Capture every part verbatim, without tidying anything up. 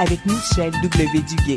avec Michel W. Duguay.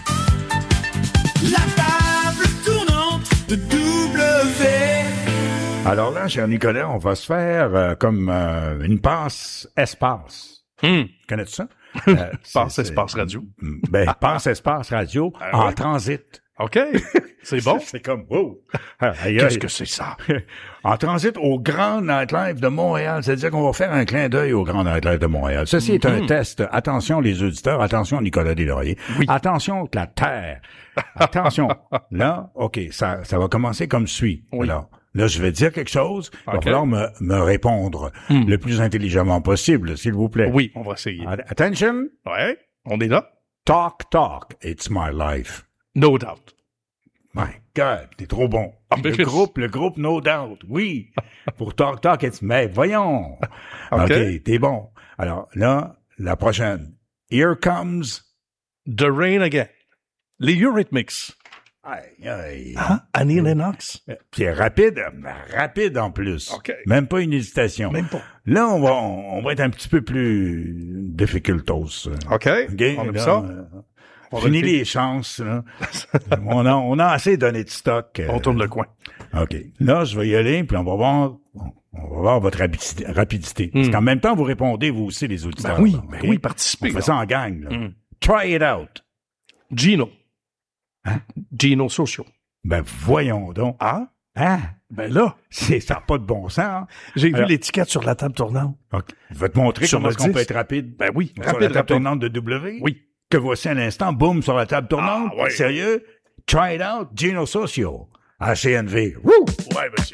La table tournante de W. Alors là, cher Nicolas, on va se faire euh, comme euh, une passe espace. Hmm. Connais-tu ça? Euh, Passe espace radio. Ben, passe espace radio Ah, en oui. transit. OK. C'est bon. C'est comme, wow! Aïe, Qu'est-ce aïe. que c'est ça? En transit au Grand Nightlife de Montréal. C'est-à-dire qu'on va faire un clin d'œil au Grand Nightlife de Montréal. Ceci est un test. Attention, les auditeurs. Attention, Nicolas Deslauriers. Oui. Attention, la Terre. Attention. Là, OK, ça, ça va commencer comme suit. Oui. Alors, là, je vais dire quelque chose. Il va OK. falloir me, me répondre Hmm. le plus intelligemment possible, s'il vous plaît. Oui, on va essayer. Attention. Ouais, on est là. Talk, talk. It's my life. No doubt. My God, t'es trop bon. Ah, mais le je- groupe, le groupe No Doubt, oui. Pour Talk Talk, it's... mais voyons. OK. OK, t'es bon. Alors là, la prochaine. Here comes... The Rain Again. Les Eurythmics. Aïe, aïe. Hein? Annie Lennox. Puis rapide, rapide en plus. OK. Même pas une hésitation. Même pas. Là, on va, on va être un petit peu plus difficultos. OK. OK? On aime Là, ça. euh, On Fini va le- les chances, là. on, a, on a assez donné de stock. euh, On tourne le coin. OK. Là, je vais y aller, puis on va voir, on va voir votre rapidité. rapidité. Mm. Parce qu'en même temps, vous répondez, vous aussi, les auditeurs. Ben oui, là, ben OK? oui, participez. On fait là. ça en gang, là. Mm. Try it out. Gino. Hein? Gino Socio. Ben, voyons donc. Ah? Hein? Ben là, C'est, ça n'a pas de bon sens, hein? j'ai vu Alors- l'étiquette sur la table tournante. OK. Je vais te montrer Sur comment le est-ce qu'on peut disque. être rapide. Ben oui, Sur rapide, la table rapide. tournante de W. Oui. Que voici un instant, boum, sur la table tournante. Ah, ouais. Sérieux? Try it out, Gino Socio. À C N V. Woo! Ouais, monsieur.